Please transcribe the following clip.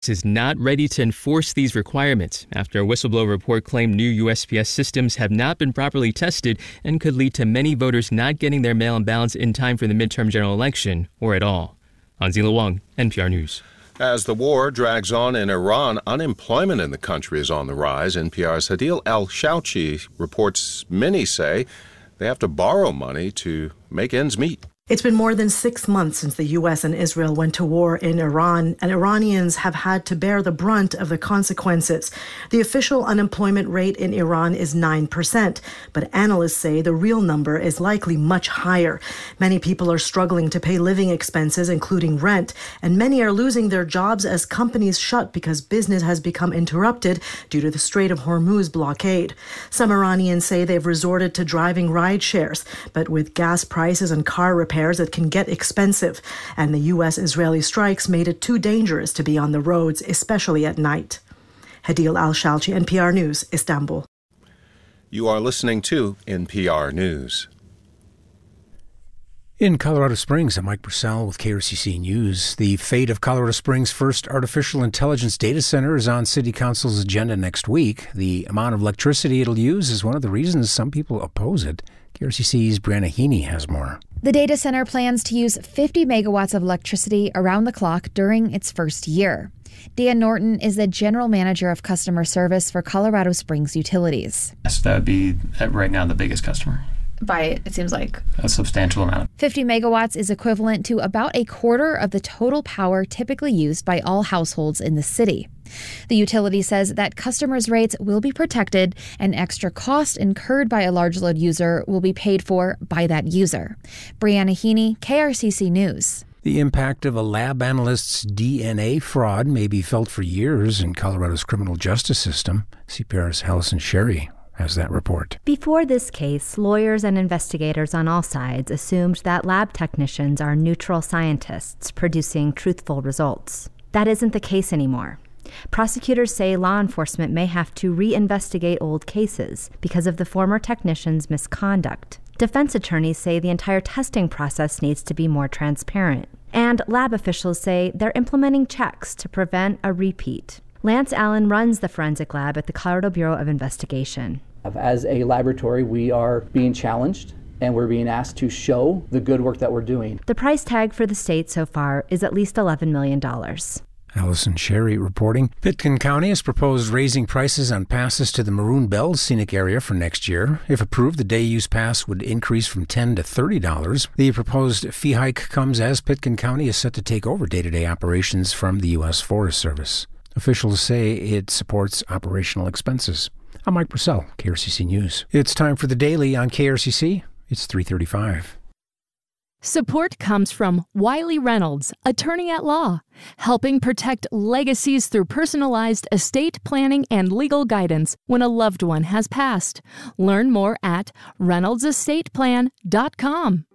is not ready to enforce these requirements after a whistleblower report claimed new USPS systems have not been properly tested and could lead to many voters not getting their mail-in ballots in time for the midterm general election or at all. Anzila Wang, NPR News. As the war drags on in Iran, unemployment in the country is on the rise. NPR's Hadil Al-Shauchi reports many say they have to borrow money to make ends meet. It's been more than 6 months since the U.S. and Israel went to war in Iran, and Iranians have had to bear the brunt of the consequences. The official unemployment rate in Iran is 9%, but analysts say the real number is likely much higher. Many people are struggling to pay living expenses, including rent, and many are losing their jobs as companies shut because business has become interrupted due to the Strait of Hormuz blockade. Some Iranians say they've resorted to driving ride shares, but with gas prices and car repairs, that can get expensive, and the U.S.-Israeli strikes made it too dangerous to be on the roads, especially at night. Hadil Al-Shalchi, NPR News, Istanbul. You are listening to NPR News. In Colorado Springs, I'm Mike Purcell with KRCC News. The fate of Colorado Springs' first artificial intelligence data center is on City Council's agenda next week. The amount of electricity it'll use is one of the reasons some people oppose it. KRCC's Brianna Heaney has more. The data center plans to use 50 megawatts of electricity around the clock during its first year. Dan Norton is the general manager of customer service for Colorado Springs Utilities. Yes, that would be right now the biggest customer. By, it seems like, a substantial amount. 50 megawatts is equivalent to about a quarter of the total power typically used by all households in the city. The utility says that customers' rates will be protected and extra cost incurred by a large load user will be paid for by that user. Brianna Heaney, KRCC News. The impact of a lab analyst's DNA fraud may be felt for years in Colorado's criminal justice system. CPR's Allison Sherry has that report. Before this case, lawyers and investigators on all sides assumed that lab technicians are neutral scientists producing truthful results. That isn't the case anymore. Prosecutors say law enforcement may have to reinvestigate old cases because of the former technicians' misconduct. Defense attorneys say the entire testing process needs to be more transparent. And lab officials say they're implementing checks to prevent a repeat. Lance Allen runs the forensic lab at the Colorado Bureau of Investigation. As a laboratory, we are being challenged and we're being asked to show the good work that we're doing. The price tag for the state so far is at least $11 million. Allison Sherry reporting. Pitkin County has proposed raising prices on passes to the Maroon Bells scenic area for next year. If approved, the day-use pass would increase from $10 to $30. The proposed fee hike comes as Pitkin County is set to take over day-to-day operations from the U.S. Forest Service. Officials say it supports operational expenses. I'm Mike Purcell, KRCC News. It's time for the Daily on KRCC. It's 3:35. Support comes from Wiley Reynolds, attorney at law, helping protect legacies through personalized estate planning and legal guidance when a loved one has passed. Learn more at reynoldsesstateplan.com.